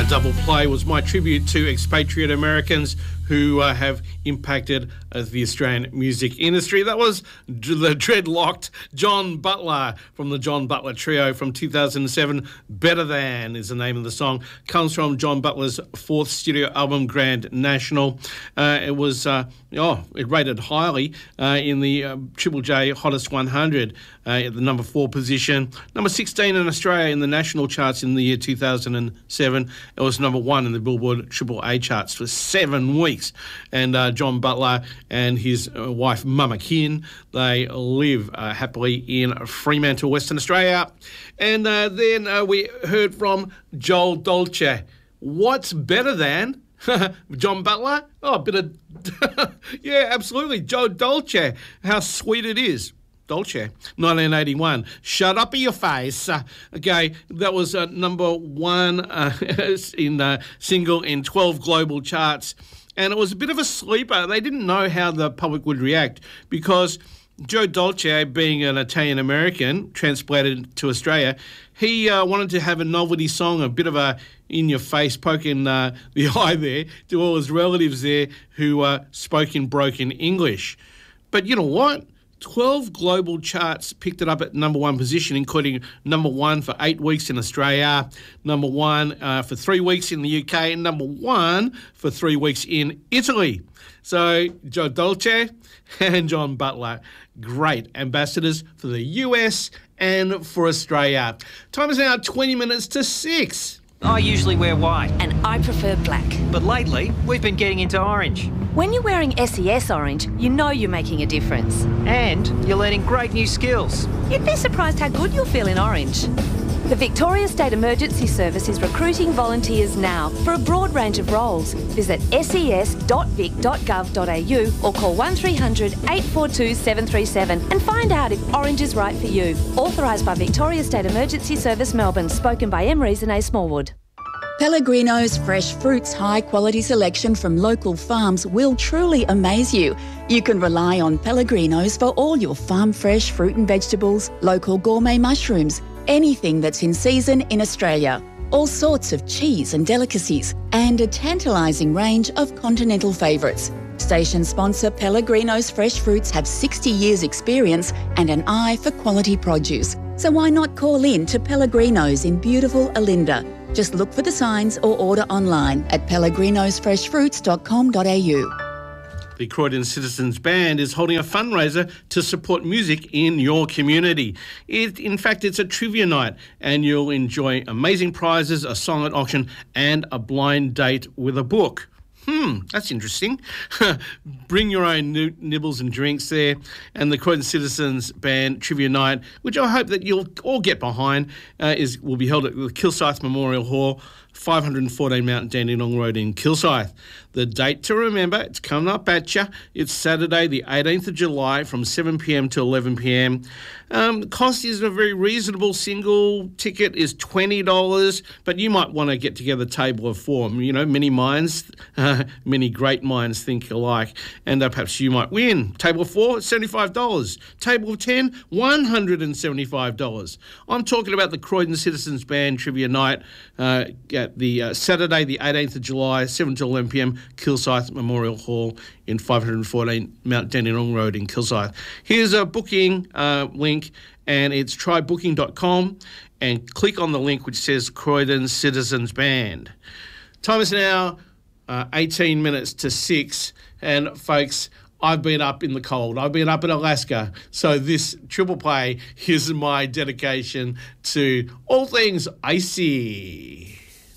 double play was my tribute to expatriate Americans who have impacted the Australian music industry. That was the dreadlocked John Butler from the John Butler Trio from 2007. Better Than is the name of the song. Comes from John Butler's fourth studio album, Grand National. It was it rated highly in the Triple J Hottest 100 at the number 4 position. Number 16 in Australia in the national charts in the year 2007. It was number 1 in the Billboard Triple A charts for 7 weeks. And John Butler and his wife Mama Kin, they live happily in Fremantle, Western Australia. And then we heard from Joel Dolce. What's better than John Butler? Oh, a bit of yeah, absolutely. Joe Dolce. How sweet it is. Dolce, 1981. Shut up in your face. Okay, that was number 1 in single in 12 global charts. And it was a bit of a sleeper. They didn't know how the public would react because Joe Dolce, being an Italian-American, transplanted to Australia, he wanted to have a novelty song, a bit of a in-your-face poke in the eye there to all his relatives there who spoke in broken English. But you know what? 12 global charts picked it up at number 1 position, including number 1 for 8 weeks in Australia, number 1 for 3 weeks in the UK, and number 1 for 3 weeks in Italy. So Joe Dolce and John Butler, great ambassadors for the US and for Australia. Time is now 20 minutes to 6. I usually wear white. And I prefer black. But lately, we've been getting into orange. When you're wearing SES orange, you know you're making a difference. And you're learning great new skills. You'd be surprised how good you'll feel in orange. The Victoria State Emergency Service is recruiting volunteers now for a broad range of roles. Visit ses.vic.gov.au or call 1300 842 737 and find out if orange is right for you. Authorised by Victoria State Emergency Service Melbourne. Spoken by M. Reason A. Smallwood. Pellegrino's fresh fruits high-quality selection from local farms will truly amaze you. You can rely on Pellegrino's for all your farm-fresh fruit and vegetables, local gourmet mushrooms, anything that's in season in Australia. All sorts of cheese and delicacies, and a tantalising range of continental favourites. Station sponsor Pellegrino's Fresh Fruits have 60 years' experience and an eye for quality produce. So why not call in to Pellegrino's in beautiful Olinda? Just look for the signs or order online at pellegrinosfreshfruits.com.au. The Croydon Citizens Band is holding a fundraiser to support music in your community. In fact, it's a trivia night and you'll enjoy amazing prizes, a song at auction and a blind date with a book. That's interesting. Bring your own nibbles and drinks there. And the Croydon Citizens Band Trivia Night, which I hope that you'll all get behind, will be held at the Kilsyth Memorial Hall, 514 Mount Dandenong Road in Kilsyth. The date to remember, it's coming up at you. It's Saturday, the 18th of July from 7 p.m. to 11 p.m. The cost is a very reasonable. Single ticket is $20, but you might want to get together a table of 4. You know, many minds, many great minds think alike, and perhaps you might win. Table of 4, $75. Table of 10, $175. I'm talking about the Croydon Citizens Band Trivia Night at the Saturday, the 18th of July, 7 to 11 p.m, Kilsyth Memorial Hall in 514 Mount Dandenong Road in Kilsyth. Here's a booking link, and it's trybooking.com, and click on the link which says Croydon Citizens Band. Time is now 18 minutes to 6, and folks, I've been up in the cold. I've been up in Alaska. So this triple play is my dedication to all things icy.